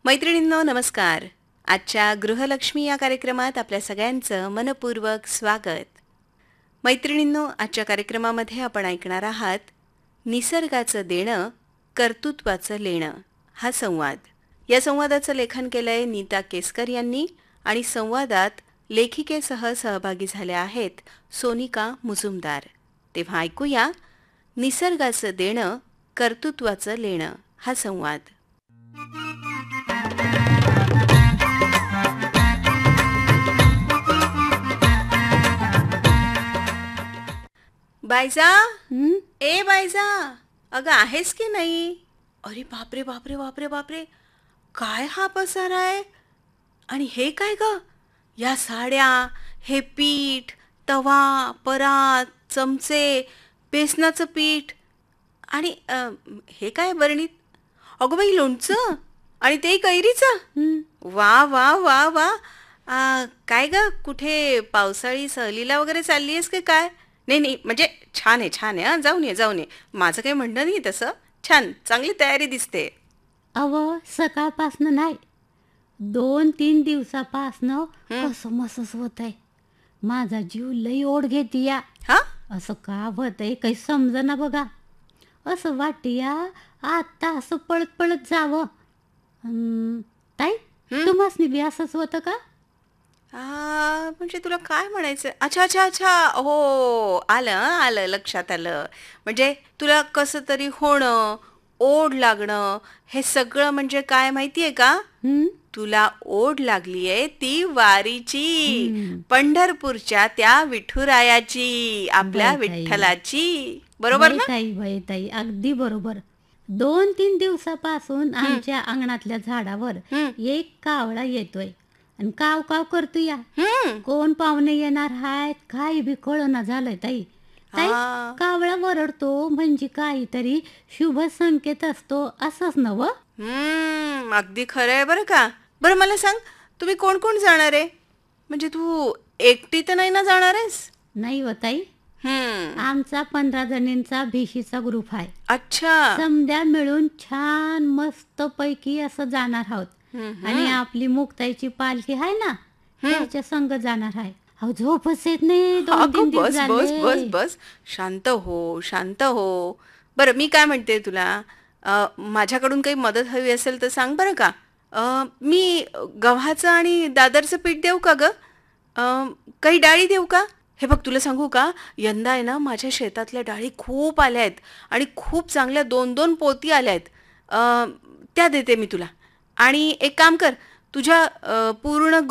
मैत्रिणींनो नमस्कार. आजच्या गृहलक्ष्मी या कार्यक्रमात आपल्या सगळ्यांचं मनपूर्वक स्वागत. मैत्रिणींनो, आजच्या कार्यक्रमामध्ये आपण ऐकणार आहात निसर्गाचं देणं कर्तृत्वाचं लेणं हा संवाद. या संवादाचं लेखन केलंय नीता केसकर यांनी आणि संवादात लेखिकेसह सहभागी झाल्या आहेत सोनिका मुजुमदार. तेव्हा ऐकूया निसर्गाचं देणं कर्तृत्वाचं लेणं हा संवाद. बायजा, ए बायजा, अगं आहेस की नाही? अरे बापरे बापरे बापरे बापरे, काय हा पसारा आहे? आणि हे काय ग? या साड्या, हे पीठ, तवा, परात, चमचे, बेसनाचं पीठ आणि हे काय बरणीत? अगं बाई, लोणचं आणि ते कैरीचं. वा वा वा वा. काय ग, कुठे पावसाळी सहलीला वगैरे चालली आहेस की काय? नाही नाही, म्हणजे छान आहे छान आहे. हां, जाऊन ये जाऊन ये. माझं काही म्हणणं नाही तसं. छान, चांगली तयारी दिसते. सकाळपासनं नाही, 2-3 दिवसापासनं कसं मसस होत आहे. माझा जीव लई ओढ घेते या. हा, असं का होत आहे काही समजना बघा. असं वाटते या आता असं पळत पळत जावं. ताई, तुम्हासनी बी असंच होतं का? म्हणजे तुला काय म्हणायचं? अच्छा अच्छा अच्छा, हो, आलं आलं, लक्षात आलं. म्हणजे तुला कसं तरी होणं, ओढ लागणं, हे सगळं म्हणजे काय माहितीये का? तुला ओढ लागलीये ती वारीची, पंढरपूरच्या त्या विठुरायाची, आपल्या बाई ताई, विठ्ठलाची. बरोबर ना? बाई ताई, अगदी बरोबर. 2-3 दिवसापासून आमच्या अंगणातल्या झाडावर एक कावळा येतोय आणि काव काव करतो या. कोण पाहुणे येणार आहेत काही बी कळना झालंय ताई. ताई, कावळा वरडतो म्हणजे काहीतरी शुभ संकेत असतो असंच नव? अगदी खरं आहे बरं का. बरं मला सांग, तुम्ही कोण कोण जाणार आहे? म्हणजे तू एकटी तर नाही ना जाणार आहेस? नाही व ताई, आमचा 15 जणींचा भिशीचा ग्रुप आहे. अच्छा. समद्या मिळून छान मस्त पैकी असं जाणार आहोत. आणि आपली मुक्ताईची पालखी आहे ना, त्याच्या संग जाणार आहे. अहो, झोपच येत नाही, 2-3 दिवस बस बस बस झाले. बस, शांत हो शांत हो. बरं, मी काय म्हणते तुला, माझ्याकडून काही मदत हवी असेल तर सांग बरं का. मी गव्हाचं आणि दादरचं पीठ देऊ का ग? काही डाळी देऊ का? हे बघ, तुला सांगू का, यंदा आहे ना माझ्या शेतातल्या डाळी खूप आल्या आहेत आणि खूप चांगल्या 2-2 पोती आल्या आहेत. त्या देते मी तुला. आणि एक काम कर, तुझ्या पूर्ण